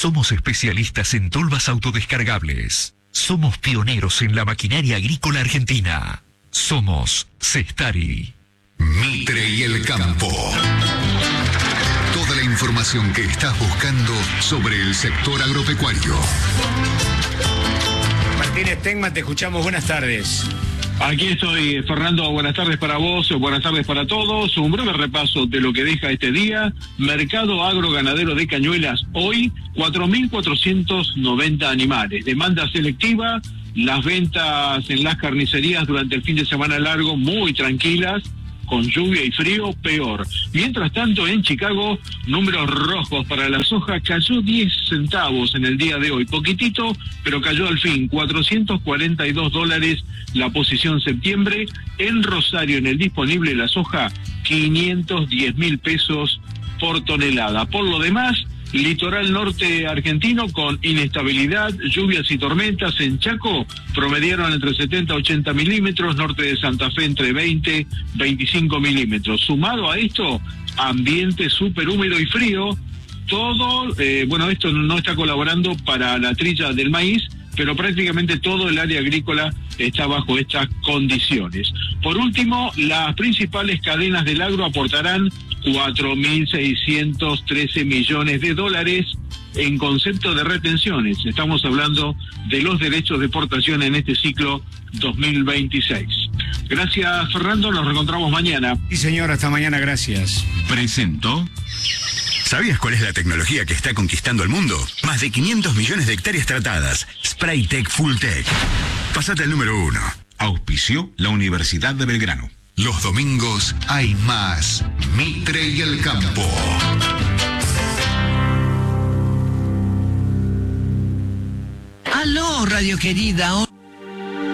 Somos especialistas en tolvas autodescargables. Somos pioneros en la maquinaria agrícola argentina. Somos Cestari. Mitre y el campo. Toda la información que estás buscando sobre el sector agropecuario. Martínez Tecma, te escuchamos. Buenas tardes. Aquí estoy, Fernando. Buenas tardes para vos, buenas tardes para todos. Un breve repaso de lo que deja este día. Mercado agroganadero de Cañuelas. Hoy, 4.490 animales. Demanda selectiva. Las ventas en las carnicerías durante el fin de semana largo muy tranquilas. Con lluvia y frío, peor. Mientras tanto, en Chicago, números rojos para la soja, cayó 10 centavos en el día de hoy. Poquitito, pero cayó al fin. $442 la posición septiembre. En Rosario, en el disponible, la soja, 510.000 pesos por tonelada. Por lo demás, litoral norte argentino con inestabilidad, lluvias y tormentas. En Chaco promediaron entre 70 y 80 milímetros, norte de Santa Fe entre 20 y 25 milímetros. Sumado a esto, ambiente súper húmedo y frío. Todo, esto no está colaborando para la trilla del maíz, pero prácticamente todo el área agrícola está bajo estas condiciones. Por último, las principales cadenas del agro aportarán 4.613 millones de dólares en concepto de retenciones. Estamos hablando de los derechos de exportación en este ciclo 2026. Gracias, Fernando. Nos reencontramos mañana. Sí, señor. Hasta mañana. Gracias. Presento. ¿Sabías cuál es la tecnología que está conquistando el mundo? Más de 500 millones de hectáreas tratadas. Spraytec Fulltech. Pasate al número 1. Auspició la Universidad de Belgrano. Los domingos hay más Mitre y el campo. Aló, radio querida.